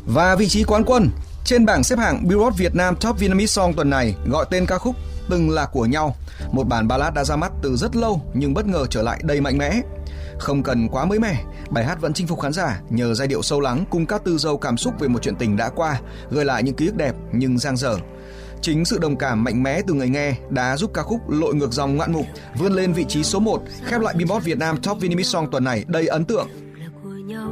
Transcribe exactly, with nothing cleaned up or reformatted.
Và vị trí quán quân trên bảng xếp hạng Billboard Việt Nam Top Vietnamese Song tuần này gọi tên ca khúc Từng Là Của Nhau, một bản ballad đã ra mắt từ rất lâu nhưng bất ngờ trở lại đầy mạnh mẽ. Không cần quá mới mẻ, bài hát vẫn chinh phục khán giả nhờ giai điệu sâu lắng cùng các tư dâu cảm xúc về một chuyện tình đã qua, gợi lại những ký ức đẹp nhưng dang dở. Chính sự đồng cảm mạnh mẽ từ người nghe đã giúp ca khúc lội ngược dòng ngoạn mục, vươn lên vị trí số một, khép lại Billboard Việt Nam Top Vietnamese Song tuần này đầy ấn tượng.